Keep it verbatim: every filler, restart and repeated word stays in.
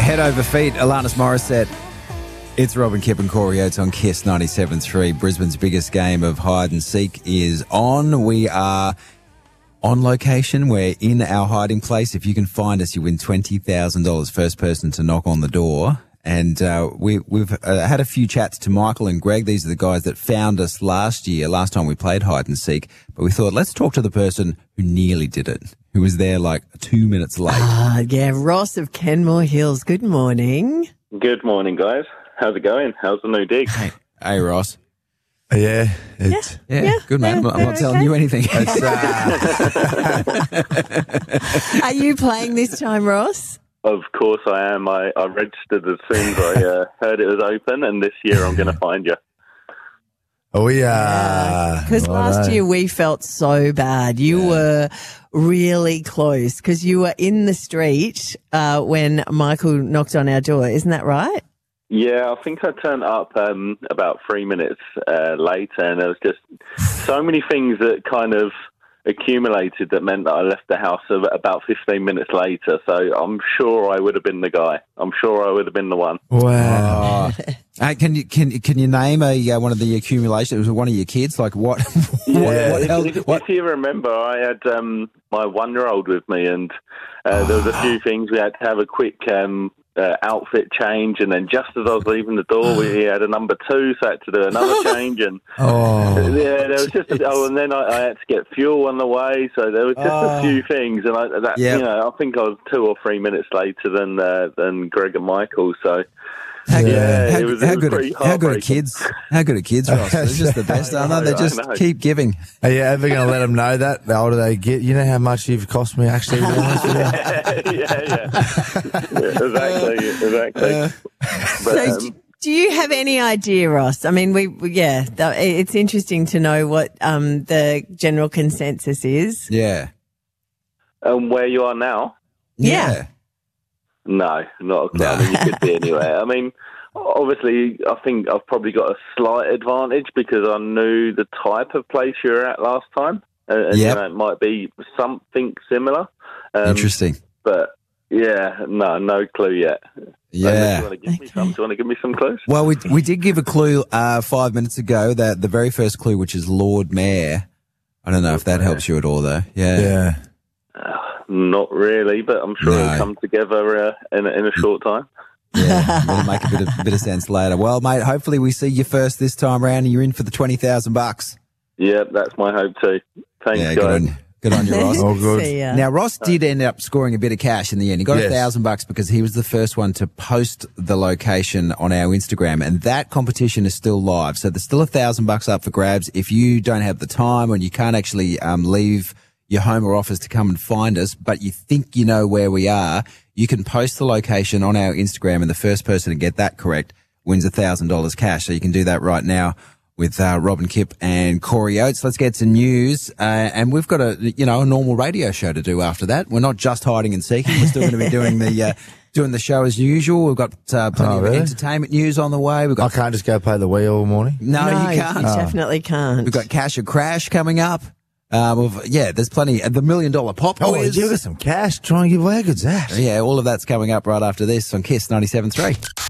Head over feet, Alanis Morissette. It's Robin Kipp and Corey Oates on Kiss ninety-seven point three. Brisbane's biggest game of hide and seek is on. We are on location. We're in our hiding place. If you can find us, you win twenty thousand dollars. First person to knock on the door. And uh, we, we've uh, had a few chats to Michael and Greg. These are the guys that found us last year, last time we played hide and seek. But we thought, let's talk to the person who nearly did it, who was there like two minutes late. Ah, yeah, Ross of Kenmore Hills. Good morning. Good morning, guys. How's it going? How's the new dig? Hey, hey Ross. Yeah, it's Yeah, Yeah, good man. yeah, I'm not they're telling okay. you anything. it's uh, Are you playing this time, Ross? Of course I am. I, I registered as soon as I uh, heard it was open, and this year I'm going to find you. we are Because last year we felt so bad. You were really close because you were in the street uh, when Michael knocked on our door. Isn't that right? Yeah, I think I turned up um, about three minutes uh, later, and there was just so many things that kind of accumulated that meant that I left the house about fifteen minutes later. So I'm sure I would have been the guy. I'm sure I would have been the one. Wow. Hey, can you can can you name a uh, one of the accumulations? Was it one of your kids? Like what? Yeah, what, what if, hell- if, what- if you remember, I had um, my one-year-old with me, and uh, there was a few things we had to have a quick um, uh, outfit change, and then just as I was leaving the door, we had a number two, so I had to do another change, and Oh, yeah, there was just a, oh, and then I, I had to get fuel on the way, so there was just Oh. a few things, and I, that Yep. you know, I think I was two or three minutes later than uh, than Greg and Michael, so. How, Yeah, how, it was- how it was good pretty are, how good are heartbreaking. kids? How good are kids, Ross? They're just the best, aren't they? They I just know. keep giving. are you ever going to let them know that the older they get? You know how much you've cost me, actually. To be honest with you? yeah, yeah, yeah, exactly, exactly. But, So um, do, do you have any idea, Ross? I mean, we, we yeah, th- it's interesting to know what um, the general consensus is. Yeah. and where you are now? Yeah. No, not a clue. I mean, you could be anywhere. I mean, obviously, I think I've probably got a slight advantage because I knew the type of place you were at last time. And, and Yep. you know, it might be something similar. Um, Interesting. But, yeah, no, no clue yet. Unless Yeah. You want to give me Okay. some? Do you want to give me some clues? Well, we we did give a clue uh, five minutes ago. That the very first clue, which is Lord Mayor. I don't know if that helps you at all, though. Yeah. Yeah. Not really, but I'm sure No. it'll come together uh, in, a, in a short time. Yeah, it'll make a bit of bit of sense later. Well, mate, hopefully we see you first this time round, and you're in for the twenty thousand bucks. Yeah, that's my hope too. Thanks, Yeah, good guys. on, good on you, Ross. All good. See ya. Now, Ross did end up scoring a bit of cash in the end. He got a Yes. thousand bucks because he was the first one to post the location on our Instagram, and that competition is still live. So there's still a thousand bucks up for grabs. If you don't have the time and you can't actually um, leave your home or office to come and find us, but you think you know where we are, you can post the location on our Instagram, and the first person to get that correct wins a thousand dollars cash. So you can do that right now with uh, Robin Kipp and Corey Oates. Let's get to news, uh, and we've got a you know a normal radio show to do after that. We're not just hiding and seeking. We're still going to be doing the uh, doing the show as usual. We've got uh, plenty Oh, of really? entertainment news on the way. We've I got can't just go play the Wii all morning. no, no, you can't. definitely can't. We've got Cash or Crash coming up. Um, we've, yeah, there's plenty. Uh, the million dollar pop Oh, quiz. give us some cash. Try and give away. How good's that? Yeah, all of that's coming up right after this on Kiss ninety-seven point three.